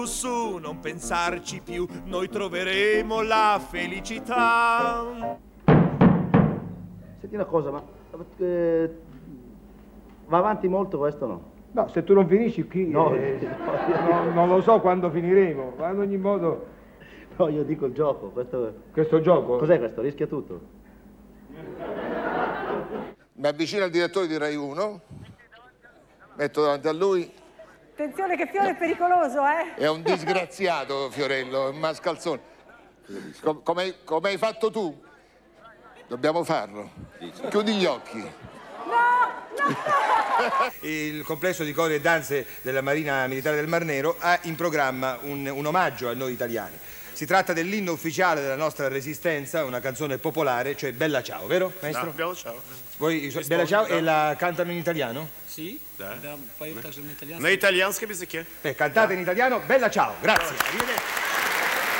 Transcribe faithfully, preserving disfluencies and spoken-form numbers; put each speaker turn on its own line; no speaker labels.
Su, non pensarci più, noi troveremo la felicità.
Senti una cosa, ma eh, va avanti molto questo o no?
No, se tu non finisci qui,
No,
eh,
no,
no, non lo so quando finiremo, ma ad ogni modo...
No, io dico il gioco, questo...
Questo gioco?
Cos'è questo? Rischia tutto?
Mi avvicino al direttore di Rai uno, metto davanti a lui.
Attenzione che Fiore è pericoloso, eh?
È un disgraziato, Fiorello, è un mascalzone. Com- come, come hai fatto tu? Dobbiamo farlo. Chiudi gli occhi.
Il complesso di cori e danze della Marina Militare del Mar Nero ha in programma un, un omaggio a noi italiani. Si tratta dell'inno ufficiale della nostra resistenza, una canzone popolare, cioè Bella Ciao, vero, maestro?
No, Bella Ciao.
Voi Bella Ciao e la cantano in italiano?
Sì,
Да.
да, поют также на итальянском.
На итальянском языке.
Beh, cantate in italiano Bella Ciao, grazie. Arrivederci.